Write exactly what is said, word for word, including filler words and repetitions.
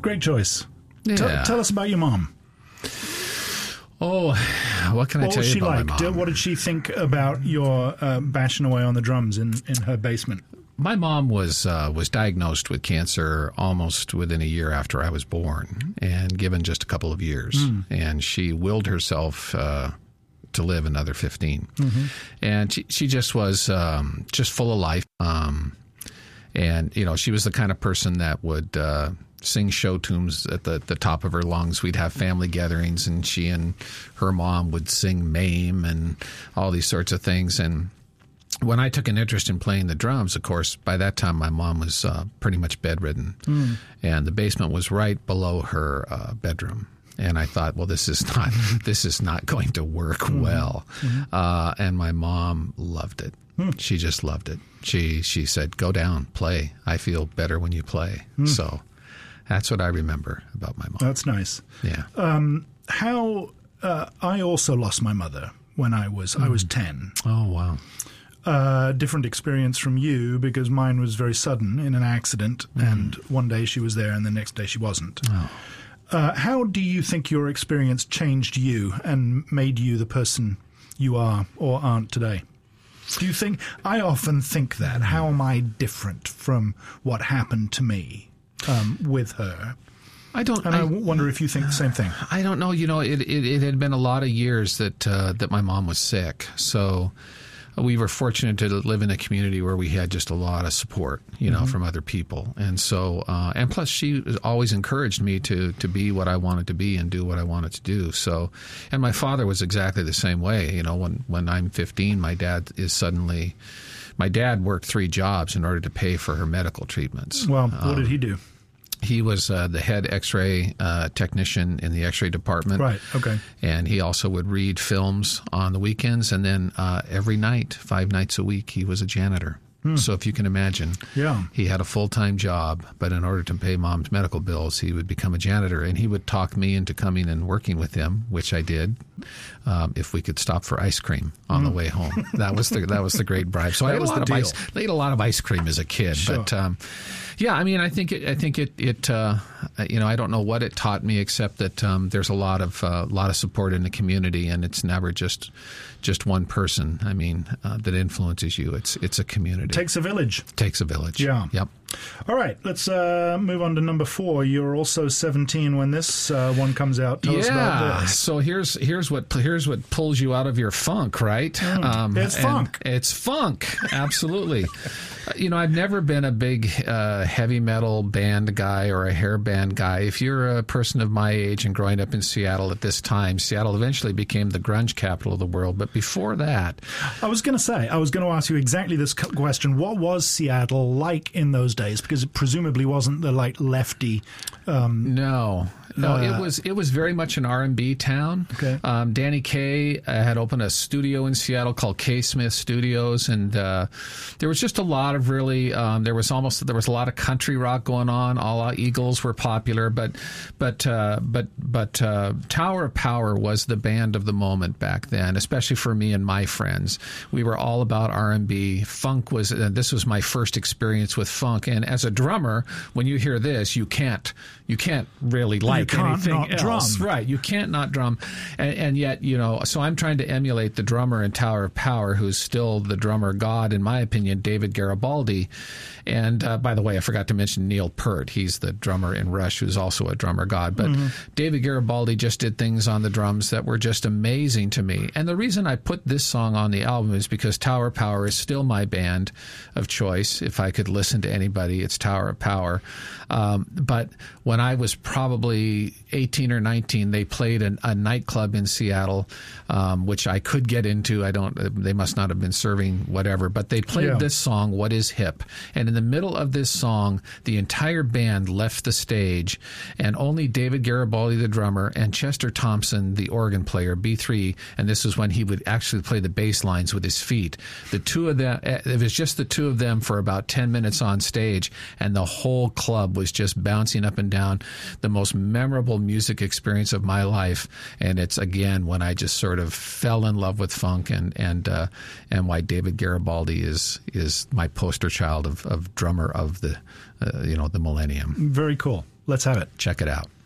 great choice. Yeah. Tell, tell us about your mom. Oh, what can I what tell was you she about like? my Did- mom? What did she think about your uh, bashing away on the drums in, in her basement? My mom was uh, was diagnosed with cancer almost within a year after I was born, and given just a couple of years. Mm. And she willed herself uh, to live another fifteen. Mm-hmm. And she, she just was um, just full of life. Um, and, you know, she was the kind of person that would uh, sing show tunes at the, the top of her lungs. We'd have family gatherings, and she and her mom would sing Mame and all these sorts of things. And when I took an interest in playing the drums, of course, by that time my mom was uh, pretty much bedridden, mm. and the basement was right below her uh, bedroom. And I thought, well, this is not this is not going to work mm-hmm. well. Mm-hmm. Uh, and my mom loved it. Mm. She just loved it. She she said, "Go down, play. I feel better when you play." Mm. So that's what I remember about my mom. That's nice. Yeah. Um, how uh, I also lost my mother when I was mm. I was ten. Oh wow. Uh, different experience from you, because mine was very sudden in an accident, mm. and one day she was there and the next day she wasn't. Oh. Uh, how do you think your experience changed you and made you the person you are or aren't today? Do you think, I often think that, how am I different from what happened to me um, with her? I don't. And I, I wonder if you think the same thing. I don't know. You know, it, it, it had been a lot of years that uh, that my mom was sick, so we were fortunate to live in a community where we had just a lot of support, you know, mm-hmm. from other people. And so, uh, and plus she always encouraged me to, to be what I wanted to be and do what I wanted to do. So, and my father was exactly the same way. You know, when, when I'm fifteen, my dad is suddenly, my dad worked three jobs in order to pay for her medical treatments. Well, what um, did he do? He was uh, the head X-ray uh, technician in the X-ray department. Right, okay. And he also would read films on the weekends, and then uh, every night, five nights a week, he was a janitor. Hmm. So if you can imagine, yeah. he had a full-time job, but in order to pay Mom's medical bills, he would become a janitor, and he would talk me into coming and working with him, which I did, um, if we could stop for ice cream on hmm. the way home. That was the that was the great bribe. So I ate, a lot of ice, I ate a lot of ice cream as a kid, sure. but um, yeah, I mean, I think it, I think it, it uh, you know, I don't know what it taught me, except that um, there's a lot of uh, lot of support in the community, and it's never just just one person. I mean, uh, that influences you. It's it's a community. It takes a village. It takes a village. Yeah. Yep. All right, let's uh, move on to number four. You're also seventeen when this uh, one comes out. Tell yeah. us about this. So here's here's what here's what pulls you out of your funk, right? Mm, um, it's funk. It's funk. Absolutely. You know, I've never been a big uh, heavy metal band guy or a hair band guy. If you're a person of my age and growing up in Seattle at this time, Seattle eventually became the grunge capital of the world. But before that, I was going to say, I was going to ask you exactly this question. What was Seattle like in those days? Because it presumably wasn't the like lefty. Um, no. No, uh, it was it was very much an R and B town. Okay. Um, Danny Kaye uh, had opened a studio in Seattle called K Smith Studios, and uh, there was just a lot of really um, there was almost there was a lot of country rock going on. All our Eagles were popular, but but uh, but but uh, Tower of Power was the band of the moment back then, especially for me and my friends. We were all about R and B. Funk was uh, this was my first experience with funk, and as a drummer, when you hear this, you can't you can't really like. You can't anything not else. drum. Right, you can't not drum. And, and yet, you know, so I'm trying to emulate the drummer in Tower of Power, who's still the drummer god, in my opinion, David Garibaldi. And uh, by the way, I forgot to mention Neil Peart. He's the drummer in Rush, who's also a drummer god. But mm-hmm. David Garibaldi just did things on the drums that were just amazing to me. And the reason I put this song on the album is because Tower of Power is still my band of choice. If I could listen to anybody, it's Tower of Power. Um, but when I was probably eighteen or nineteen, they played an, a nightclub in Seattle, um, which I could get into. I don't. They must not have been serving whatever, but they played yeah. this song, "What Is Hip?" And in the middle of this song, the entire band left the stage, and only David Garibaldi, the drummer, and Chester Thompson, the organ player, B three, and this is when he would actually play the bass lines with his feet. The two of them. It was just the two of them for about ten minutes on stage, and the whole club was just bouncing up and down. The most memorable music experience of my life, and it's again when I just sort of fell in love with funk, and and uh, and why David Garibaldi is is my poster child of, of drummer of the uh, you know the millennium. Very cool. Let's have it. Check it out.